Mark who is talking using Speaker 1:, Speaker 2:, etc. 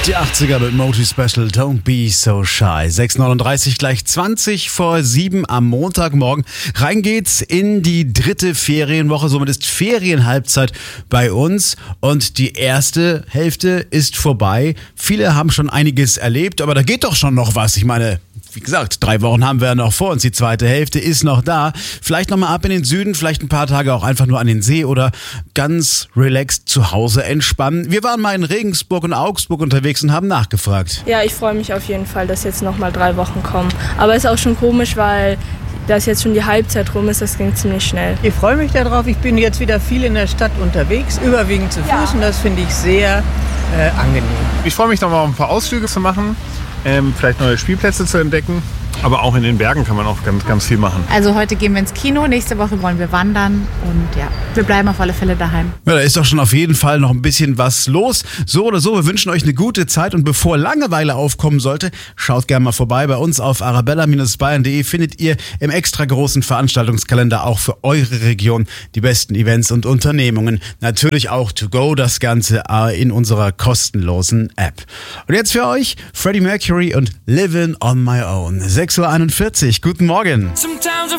Speaker 1: Die 80er mit Moti Special, Don't Be So Shy. 6:39, gleich 20 vor 7 am Montagmorgen. Rein geht's in die dritte Ferienwoche, somit ist Ferienhalbzeit bei uns und die erste Hälfte ist vorbei. Viele haben schon einiges erlebt, aber da geht doch schon noch was. Ich meine, wie gesagt, 3 Wochen haben wir noch vor uns, die zweite Hälfte ist noch da. Vielleicht nochmal ab in den Süden, vielleicht ein paar Tage auch einfach nur an den See oder ganz relaxed zu Hause entspannen. Wir waren mal in Regensburg und Augsburg unterwegs und haben nachgefragt.
Speaker 2: Ja, ich freue mich auf jeden Fall, dass jetzt nochmal 3 Wochen kommen. Aber es ist auch schon komisch, weil das jetzt schon die Halbzeit rum ist, das ging ziemlich schnell.
Speaker 3: Ich freue mich darauf, ich bin jetzt wieder viel in der Stadt unterwegs, überwiegend zu Fuß und das finde ich sehr angenehm.
Speaker 4: Ich freue mich nochmal ein paar Ausflüge zu machen. Vielleicht neue Spielplätze zu entdecken. Aber auch in den Bergen kann man auch ganz viel machen.
Speaker 5: Also heute gehen wir ins Kino, nächste Woche wollen wir wandern und ja, wir bleiben auf alle Fälle daheim.
Speaker 1: Ja, da ist doch schon auf jeden Fall noch ein bisschen was los. So oder so, wir wünschen euch eine gute Zeit und bevor Langeweile aufkommen sollte, schaut gerne mal vorbei. Bei uns auf arabella-bayern.de findet ihr im extra großen Veranstaltungskalender auch für eure Region die besten Events und Unternehmungen. Natürlich auch to go, das Ganze in unserer kostenlosen App. Und jetzt für euch Freddie Mercury und Living on My Own. 6:41 Uhr, guten Morgen.